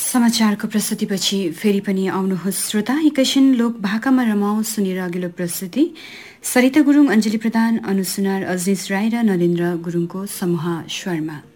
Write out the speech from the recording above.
समाचारको प्रस्तुतिपछि फेरि पनि आउनुहोस् श्रोता, एकैछिन लोक भाकामा रमाउँ सुनेर अघिल्लो प्रस्तुति सरिता गुरुङ, अञ्जली प्रधान, अनुसुनार, अजनीश राई र नरेन्द्र गुरुङको समूह स्वरमा।